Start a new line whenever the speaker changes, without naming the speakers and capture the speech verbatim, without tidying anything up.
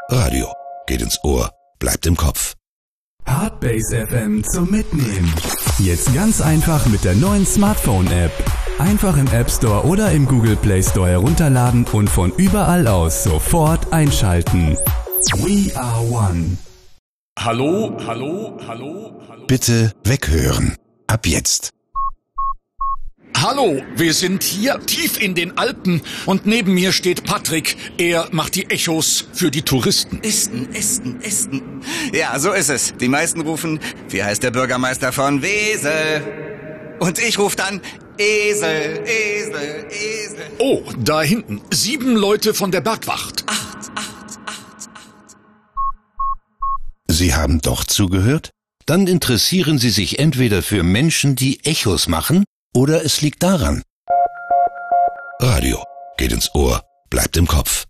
Radio geht ins Ohr, bleibt im Kopf.
Hardbase F M zum Mitnehmen. Jetzt ganz einfach mit der neuen Smartphone-App. Einfach im App Store oder im Google Play Store herunterladen und von überall aus sofort einschalten. We are one.
Hallo, hallo, hallo, hallo.
Bitte weghören. Ab jetzt.
Hallo, wir sind hier tief in den Alpen und neben mir steht Patrick. Er macht die Echos für die Touristen.
Esten, Esten, Esten. Ja, so ist es. Die meisten rufen, wie heißt der Bürgermeister von Wesel? Und ich rufe dann Esel, Esel, Esel.
Oh, da hinten. Sieben Leute von der Bergwacht.
Acht, acht, acht, acht.
Sie haben doch zugehört? Dann interessieren Sie sich entweder für Menschen, die Echos machen, oder es liegt daran. Radio geht ins Ohr, bleibt im Kopf.